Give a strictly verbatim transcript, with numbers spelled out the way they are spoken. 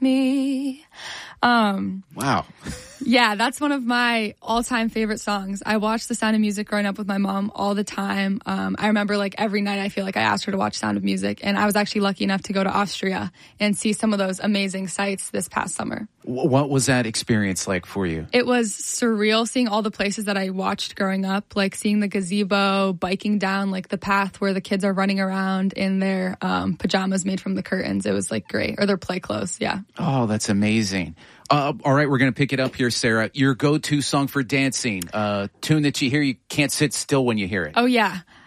me. Um, wow. Yeah, that's one of my all-time favorite songs. I watched The Sound of Music growing up with my mom all the time. Um, I remember like every night I feel like I asked her to watch Sound of Music, and I was actually lucky enough to go to Austria and see some of those amazing sights this past summer. What was that experience like for you? It was surreal seeing all the places that I watched growing up, like seeing the gazebo, biking down like the path where the kids are running around in their um, pajamas made from the curtains. It was like great, or their play clothes, yeah. Oh, that's amazing. Uh, all right, we're going to pick it up here, Sarah. Your go-to song for dancing, uh, tune that you hear, you can't sit still when you hear it. Oh, yeah.